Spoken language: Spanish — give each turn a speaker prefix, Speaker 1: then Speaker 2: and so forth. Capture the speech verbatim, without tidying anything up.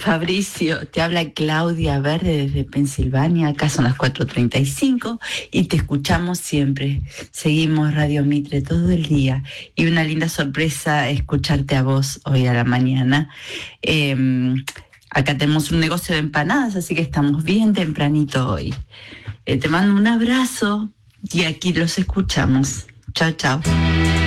Speaker 1: Fabricio, te habla Claudia Verde desde Pensilvania. Acá son las cuatro treinta y cinco y te escuchamos siempre. Seguimos Radio Mitre todo el día y una linda sorpresa escucharte a vos hoy a la mañana. Eh, acá tenemos un negocio de empanadas, así que estamos bien tempranito hoy. Eh, te mando un abrazo y aquí los escuchamos. Chao, chao.